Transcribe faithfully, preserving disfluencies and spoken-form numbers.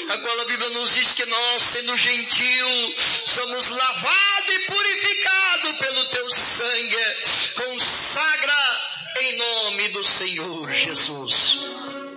a qual a Bíblia nos diz que nós, sendo gentil, somos lavados e purificados pelo teu sangue. Consagra em nome do Senhor Jesus.